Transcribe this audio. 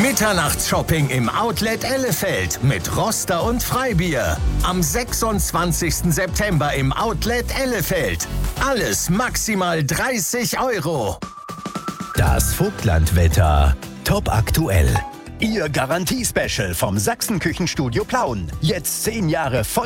Mitternachtsshopping im Outlet Ellefeld mit Roster und Freibier. Am 26. September im Outlet Ellefeld. Alles maximal 30 €. Das Vogtlandwetter. Top aktuell. Ihr Garantie-Special vom Sachsen-Küchenstudio Plauen. Jetzt 10 Jahre voll